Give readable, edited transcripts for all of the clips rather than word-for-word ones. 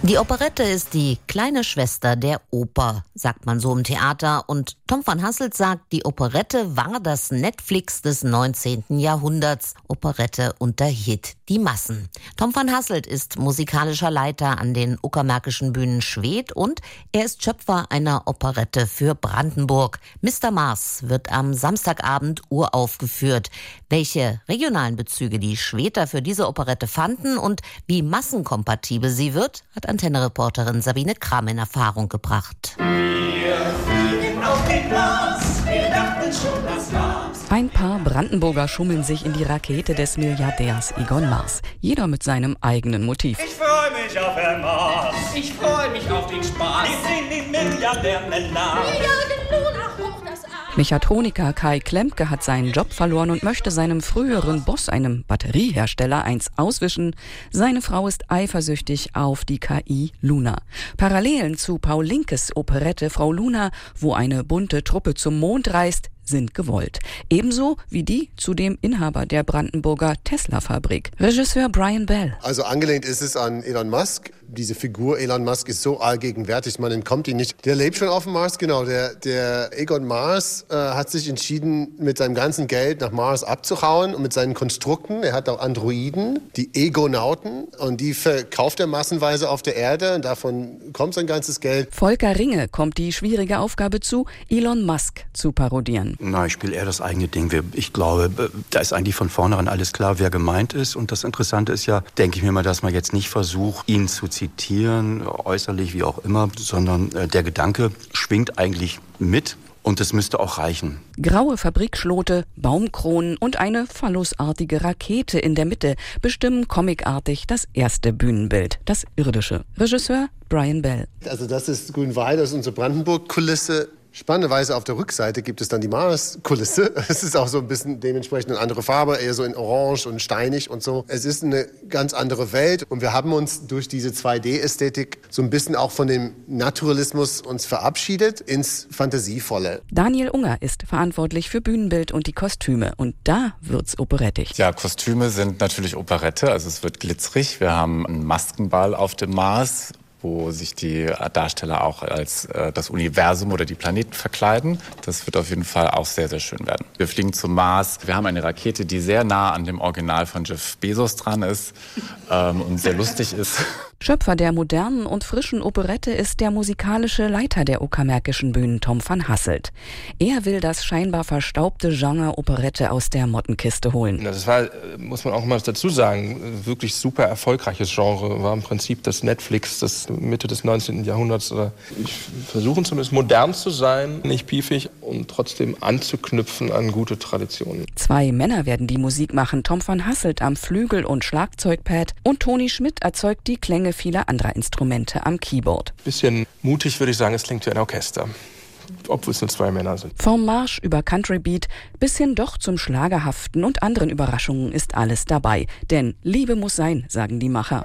Die Operette ist die kleine Schwester der Oper, sagt man so im Theater. Und Tom van Hasselt sagt, die Operette war das Netflix des 19. Jahrhunderts. Operette unterhielt die Massen. Tom van Hasselt ist musikalischer Leiter an den Uckermärkischen Bühnen Schwedt und er ist Schöpfer einer Operette für Brandenburg. Mr. Mars wird am Samstagabend uraufgeführt. Welche regionalen Bezüge die Schwedter für diese Operette fanden und wie massenkompatibel sie wird, hat Antenne-Reporterin Sabine Kram in Erfahrung gebracht. Wir fliegen auf den Mars, wir dachten schon, das war's. Ein paar Brandenburger schummeln sich in die Rakete des Milliardärs Egon Mars. Jeder mit seinem eigenen Motiv. Ich freue mich auf den Mars. Ich freue mich auf den Spaß. Wir sind die Milliardärmänner. Wir jagen nur nach hoch das Aas. Mechatroniker Kai Klempke hat seinen Job verloren und möchte seinem früheren Boss, einem Batteriehersteller, eins auswischen. Seine Frau ist eifersüchtig auf die KI Luna. Parallelen zu Paul Linkes Operette Frau Luna, wo eine bunte Truppe zum Mond reist, sind gewollt. Ebenso wie die zu dem Inhaber der Brandenburger Tesla-Fabrik, Regisseur Brian Bell. Also angelehnt ist es an Elon Musk. Diese Figur Elon Musk ist so allgegenwärtig, man entkommt ihn nicht. Der lebt schon auf dem Mars, genau. Der Egon Mars hat sich entschieden, mit seinem ganzen Geld nach Mars abzuhauen und mit seinen Konstrukten. Er hat auch Androiden, die Egonauten, und die verkauft er massenweise auf der Erde und davon kommt sein ganzes Geld. Volker Ringe kommt die schwierige Aufgabe zu, Elon Musk zu parodieren. Na, ich spiele eher das eigene Ding. Ich glaube, da ist eigentlich von vornherein alles klar, wer gemeint ist. Und das Interessante ist ja, denke ich mir mal, dass man jetzt nicht versucht, ihn zu zitieren, äußerlich wie auch immer, sondern der Gedanke schwingt eigentlich mit. Und es müsste auch reichen. Graue Fabrikschlote, Baumkronen und eine phallusartige Rakete in der Mitte bestimmen comicartig das erste Bühnenbild, das irdische. Regisseur Brian Bell. Also das ist Grünwald, das ist unsere Brandenburg-Kulisse. Spannenderweise auf der Rückseite gibt es dann die Mars-Kulisse. Es ist auch so ein bisschen dementsprechend eine andere Farbe, eher so in Orange und steinig und so. Es ist eine ganz andere Welt und wir haben uns durch diese 2D-Ästhetik so ein bisschen auch von dem Naturalismus uns verabschiedet ins Fantasievolle. Daniel Unger ist verantwortlich für Bühnenbild und die Kostüme und da wird's operettig. Ja, Kostüme sind natürlich Operette, also es wird glitzerig. Wir haben einen Maskenball auf dem Mars, wo sich die Darsteller auch als das Universum oder die Planeten verkleiden. Das wird auf jeden Fall auch sehr, sehr schön werden. Wir fliegen zum Mars. Wir haben eine Rakete, die sehr nah an dem Original von Jeff Bezos dran ist und sehr lustig ist. Schöpfer der modernen und frischen Operette ist der musikalische Leiter der Uckermärkischen Bühnen, Tom van Hasselt. Er will das scheinbar verstaubte Genre Operette aus der Mottenkiste holen. Das war, muss man auch mal dazu sagen, wirklich super erfolgreiches Genre. War im Prinzip das Netflix des Mitte des 19. Jahrhunderts. Ich versuche zumindest modern zu sein, nicht piefig und trotzdem anzuknüpfen an gute Traditionen. Zwei Männer werden die Musik machen, Tom van Hasselt am Flügel- und Schlagzeugpad und Toni Schmidt erzeugt die Klänge vieler anderer Instrumente am Keyboard. Bisschen mutig würde ich sagen, es klingt wie ein Orchester, obwohl es nur zwei Männer sind. Vom Marsch über Country Beat bis hin doch zum Schlagerhaften und anderen Überraschungen ist alles dabei. Denn Liebe muss sein, sagen die Macher.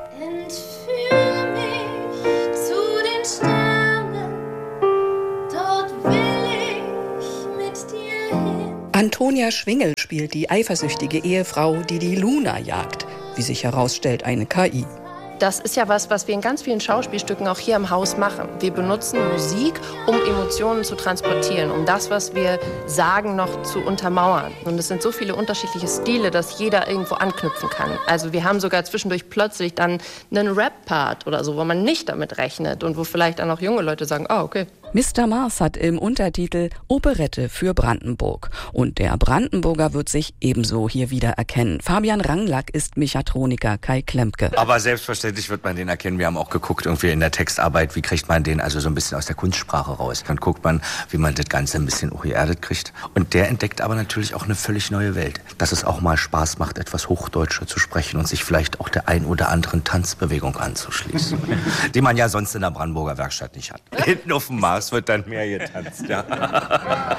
Entführe mich zu den Sternen, dort will ich mit dir hin. Antonia Schwingel spielt die eifersüchtige Ehefrau, die die Luna jagt. Wie sich herausstellt, eine KI. Das ist ja was wir in ganz vielen Schauspielstücken auch hier im Haus machen. Wir benutzen Musik, um Emotionen zu transportieren, um das, was wir sagen, noch zu untermauern. Und es sind so viele unterschiedliche Stile, dass jeder irgendwo anknüpfen kann. Also wir haben sogar zwischendurch plötzlich dann einen Rap-Part oder so, wo man nicht damit rechnet und wo vielleicht dann auch junge Leute sagen, ah, okay. Mr. Mars hat im Untertitel Operette für Brandenburg. Und der Brandenburger wird sich ebenso hier wieder erkennen. Fabian Ranglack ist Mechatroniker Kai Klempke. Aber selbstverständlich wird man den erkennen. Wir haben auch geguckt, irgendwie in der Textarbeit, wie kriegt man den also so ein bisschen aus der Kunstsprache raus. Dann guckt man, wie man das Ganze ein bisschen geerdet kriegt. Und der entdeckt aber natürlich auch eine völlig neue Welt. Dass es auch mal Spaß macht, etwas Hochdeutscher zu sprechen und sich vielleicht auch der ein oder anderen Tanzbewegung anzuschließen. Die man ja sonst in der Brandenburger Werkstatt nicht hat. Hinten auf dem Mars wird dann mehr getanzt, ja.